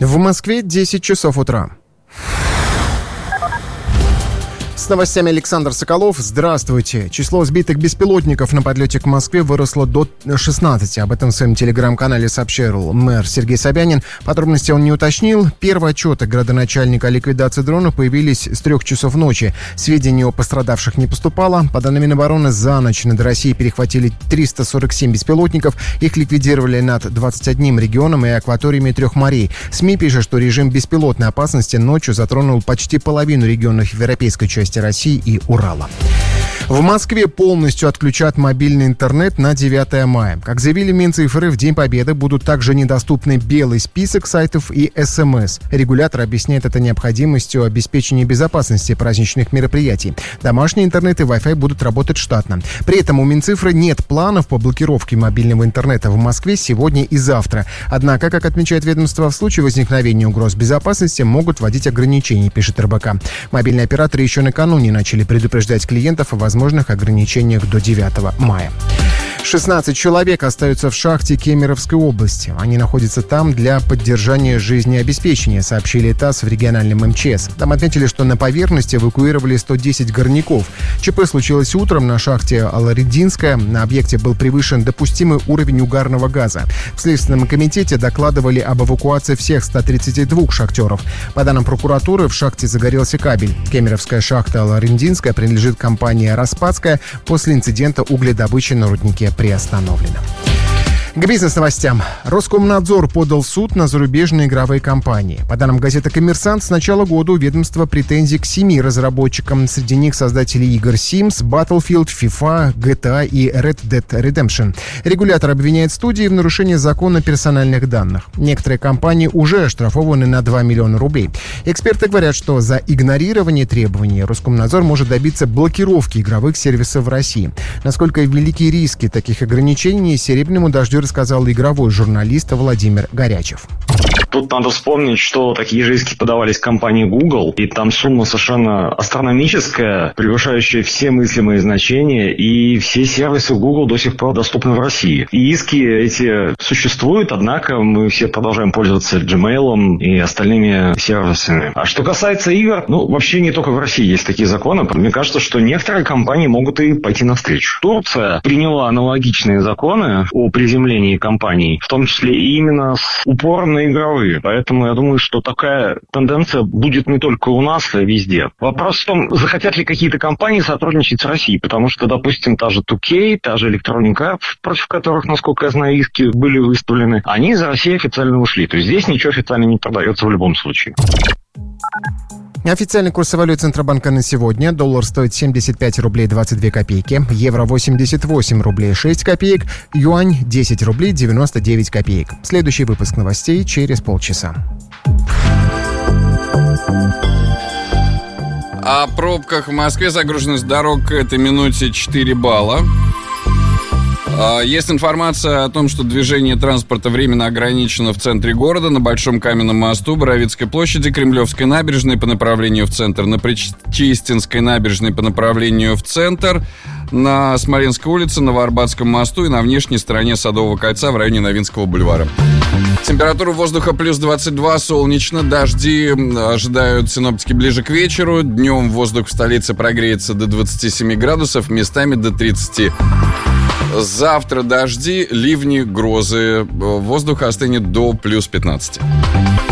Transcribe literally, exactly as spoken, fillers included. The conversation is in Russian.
В Москве десять часов утра. С новостями Александр Соколов. Здравствуйте. Число сбитых беспилотников на подлете к Москве выросло до шестнадцати. Об этом в своем телеграм-канале сообщил мэр Сергей Собянин. Подробности он не уточнил. Первые отчеты градоначальника о ликвидации дронов появились с трех часов ночи. Сведений о пострадавших не поступало. По данным Минобороны, за ночь над Россией перехватили триста сорок семь беспилотников. Их ликвидировали над двадцатью одним регионом и акваториями трех морей. СМИ пишут, что режим беспилотной опасности ночью затронул почти половину регионов европейской части России и Урала. В Москве полностью отключат мобильный интернет на девятое мая. Как заявили Минцифры, в День Победы будут также недоступны белый список сайтов и эс эм эс. Регулятор объясняет это необходимостью обеспечения безопасности праздничных мероприятий. Домашний интернет и Wi-Fi будут работать штатно. При этом у Минцифры нет планов по блокировке мобильного интернета в Москве сегодня и завтра. Однако, как отмечает ведомство, в случае возникновения угроз безопасности могут вводить ограничения, пишет эр бэ ка. Мобильные операторы еще накануне начали предупреждать клиентов о возможности возможных ограничениях до девятого мая. шестнадцать человек остаются в шахте Кемеровской области. Они находятся там для поддержания жизнеобеспечения, сообщили ТАСС в региональном эм че эс. Там отметили, что на поверхности эвакуировали сто десять горняков. ЧП случилось утром на шахте Аларединская. На объекте был превышен допустимый уровень угарного газа. В Следственном комитете докладывали об эвакуации всех ста тридцати двух шахтеров. По данным прокуратуры, в шахте загорелся кабель. Кемеровская шахта Аларединская принадлежит компании «Распадская». После инцидента угледобыча на руднике приостановлено. К бизнес-новостям. Роскомнадзор подал в суд на зарубежные игровые компании. По данным газеты «Коммерсант», с начала года у ведомства претензий к семи разработчикам. Среди них создатели игр Sims, Battlefield, FIFA, джи ти эй и Red Dead Redemption. Регулятор обвиняет студии в нарушении закона персональных данных. Некоторые компании уже оштрафованы на два миллиона рублей. Эксперты говорят, что за игнорирование требований Роскомнадзор может добиться блокировки игровых сервисов в России. Насколько велики риски таких ограничений, «Серебряному дождю» рассказал игровой журналист Владимир Горячев. Тут надо вспомнить, что такие же иски подавались компании Google, и там сумма совершенно астрономическая, превышающая все мыслимые значения, и все сервисы Google до сих пор доступны в России. И иски эти существуют, однако мы все продолжаем пользоваться Gmail и остальными сервисами. А что касается игр, ну, вообще не только в России есть такие законы. Мне кажется, что некоторые компании могут и пойти навстречу. Турция приняла аналогичные законы о приземлении компаний, в том числе и именно с упором на игровые. Поэтому я думаю, что такая тенденция будет не только у нас, а везде. Вопрос в том, захотят ли какие-то компании сотрудничать с Россией, потому что, допустим, та же ту кей, та же Electronic Arts, против которых, насколько я знаю, иски были выставлены, они из России официально ушли. То есть здесь ничего официально не продается в любом случае. Официальный курс валют Центробанка на сегодня. Доллар стоит семьдесят пять рублей двадцать две копейки. Евро восемьдесят восемь рублей шесть копеек. Юань десять рублей девяносто девять копеек. Следующий выпуск новостей через полчаса. О пробках в Москве. Загруженность дорог к этой минуте четыре балла. Есть информация о том, что движение транспорта временно ограничено в центре города, на Большом Каменном мосту, Боровицкой площади, Кремлевской набережной по направлению в центр, на Причистинской набережной по направлению в центр, на Смоленской улице, Новоарбатском мосту и на внешней стороне Садового кольца в районе Новинского бульвара. Температура воздуха плюс двадцать два, солнечно, дожди ожидают синоптики ближе к вечеру. Днем воздух в столице прогреется до двадцати семи градусов, местами до тридцати. Завтра дожди, ливни, грозы. Воздух остынет до плюс пятнадцати.